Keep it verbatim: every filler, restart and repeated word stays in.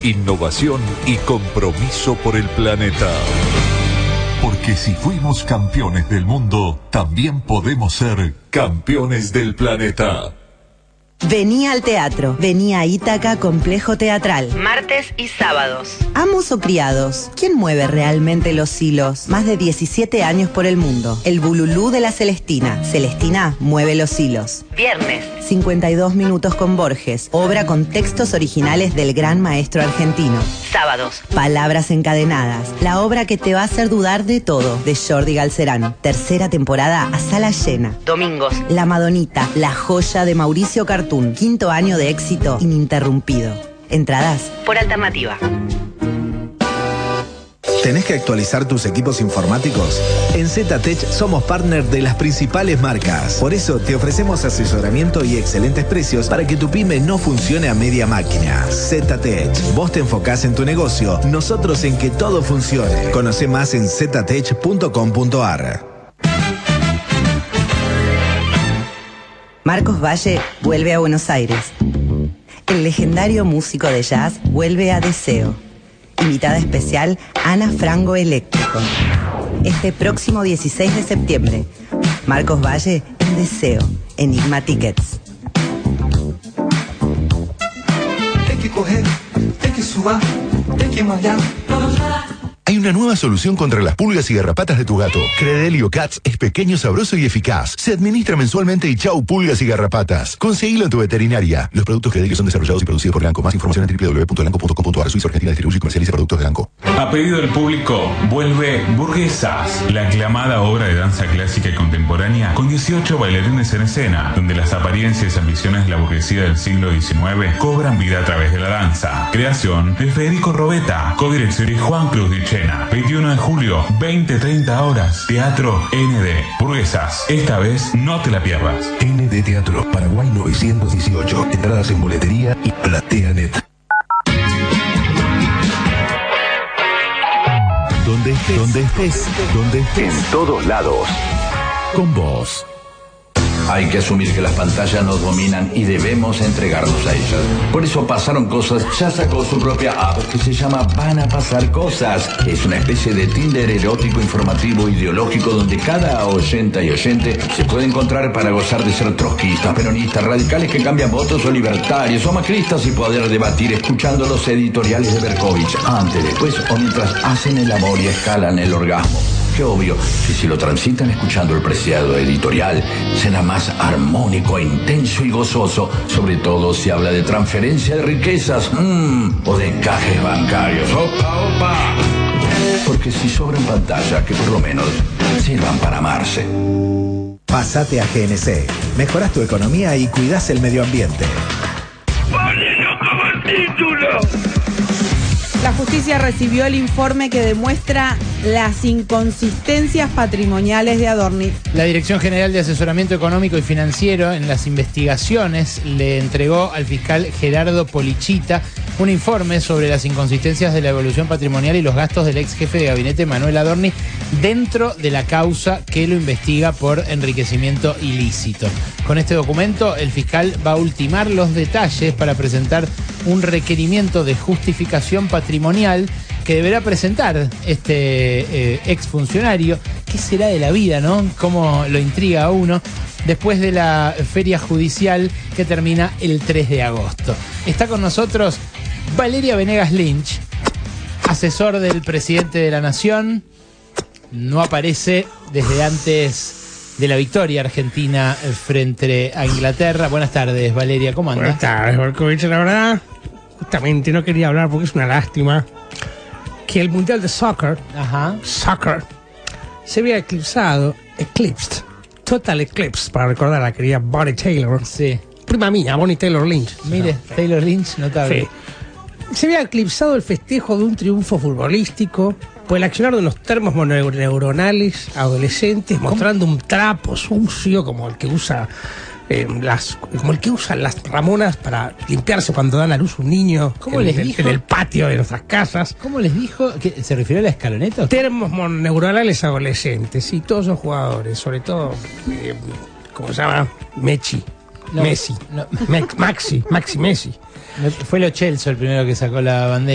innovación y compromiso por el planeta. Porque si fuimos campeones del mundo, también podemos ser campeones del planeta. Vení al teatro. Vení a Ítaca Complejo Teatral. Martes y sábados. Amos o criados. ¿Quién mueve realmente los hilos? Más de diecisiete años por el mundo. El Bululú de la Celestina. Celestina mueve los hilos. Viernes. cincuenta y dos minutos con Borges. Obra con textos originales del gran maestro argentino. Sábados. Palabras encadenadas. La obra que te va a hacer dudar de todo. De Jordi Galcerán. Tercera temporada a sala llena. Domingos. La Madonita. La joya de Mauricio Cartún. Quinto año de éxito ininterrumpido. Entradas por Alternativa. ¿Tenés que actualizar tus equipos informáticos? En ZTech somos partner de las principales marcas. Por eso te ofrecemos asesoramiento y excelentes precios para que tu pyme no funcione a media máquina. ZTech. Vos te enfocás en tu negocio, nosotros en que todo funcione. Conoce más en ztech punto com punto ar. Marcos Valle vuelve a Buenos Aires. El legendario músico de jazz vuelve a Deseo. Invitada especial, Ana Frango Eléctrico. Este próximo dieciséis de septiembre. Marcos Valle en Deseo. Enigma Tickets. Tem que correr, tem que suar, tem que malhar. Hay una nueva solución contra las pulgas y garrapatas de tu gato. Credelio Cats es pequeño, sabroso y eficaz. Se administra mensualmente y chau pulgas y garrapatas. Conseguilo en tu veterinaria. Los productos Credelio son desarrollados y producidos por Elanco. Más información en w w w punto elanco punto com punto ar. Suiza Argentina distribuye y comercializa productos de Elanco. A pedido del público, vuelve Burguesas, la aclamada obra de danza clásica y contemporánea con dieciocho bailarines en escena, donde las apariencias y ambiciones de la burguesía del siglo diecinueve cobran vida a través de la danza. Creación de Federico Robeta, codirección de Juan Cruz Diche. veintiuno de julio, veinte treinta horas. Teatro N D. Burguesas. Esta vez no te la pierdas. N D Teatro, Paraguay novecientos dieciocho. Entradas en boletería y PlateaNet. Donde estés, donde estés, donde estés. En todos lados. Con vos. Hay que asumir que las pantallas nos dominan y debemos entregarnos a ellas. Por eso Pasaron Cosas ya sacó su propia app que se llama Van a Pasar Cosas. Es una especie de Tinder erótico, informativo, ideológico, donde cada oyenta y oyente se puede encontrar para gozar de ser trotskistas, peronistas, radicales que cambian votos o libertarios o macristas y poder debatir escuchando los editoriales de Berkovich antes, después o mientras hacen el amor y escalan el orgasmo. Que obvio que si lo transitan escuchando el preciado editorial, será más armónico, intenso y gozoso, sobre todo si habla de transferencia de riquezas mmm, o de encajes bancarios. ¡Opa, opa! Porque si sobran pantalla, que por lo menos sirvan para amarse. Pasate a G N C. Mejorás tu economía y cuidás el medio ambiente. ¡Ponelo como el título! La justicia recibió el informe que demuestra las inconsistencias patrimoniales de Adorni. La Dirección General de Asesoramiento Económico y Financiero en las investigaciones le entregó al fiscal Gerardo Polichita un informe sobre las inconsistencias de la evolución patrimonial y los gastos del ex jefe de gabinete Manuel Adorni dentro de la causa que lo investiga por enriquecimiento ilícito. Con este documento, el fiscal va a ultimar los detalles para presentar un requerimiento de justificación patrimonial que deberá presentar este eh, exfuncionario. ¿Qué será de la vida, no? ¿Cómo lo intriga a uno? Después de la feria judicial que termina el tres de agosto. Está con nosotros Valeria Venegas Lynch, asesor del presidente de la Nación. No aparece desde antes de la victoria argentina frente a Inglaterra. Buenas tardes, Valeria, ¿cómo anda? Buenas tardes, Berkovich. La verdad, justamente no quería hablar porque es una lástima que el Mundial de Soccer, Ajá. soccer se había eclipsado, eclipsed, total eclipse, para recordar a la querida Bonnie Taylor. Sí. Prima mía, Bonnie Taylor Lynch. Mire, no. Taylor Lynch, notable. Sí. Se había eclipsado el festejo de un triunfo futbolístico por el accionar de unos termos mononeuronales adolescentes, ¿Cómo? mostrando un trapo sucio como el que usa eh, las como el que usan las ramonas para limpiarse cuando dan a luz un niño ¿Cómo en, les en, dijo? en el patio de nuestras casas. ¿Cómo les dijo? ¿Que se refirió a la escaloneta? Termos mononeuronales adolescentes, y todos los jugadores, sobre todo, eh, ¿cómo se llama? Mechi. No, Messi. No. Me- Maxi. Maxi Messi. Fue Lo Celso el primero que sacó la bandera.